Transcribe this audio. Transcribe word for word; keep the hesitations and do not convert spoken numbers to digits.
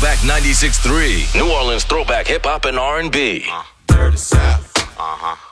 Throwback ninety-six point three. New Orleans throwback hip hop and R and B. Uh, dirty South. Uh huh.